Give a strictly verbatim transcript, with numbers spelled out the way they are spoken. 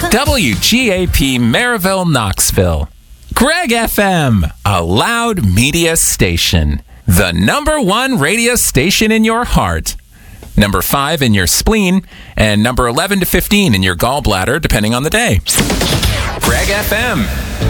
W G A P Maryville, Knoxville. Greg F M, a loud media station. The number one radio station in your heart. Number five in your spleen, and number eleven to fifteen in your gallbladder, depending on the day. Greg F M.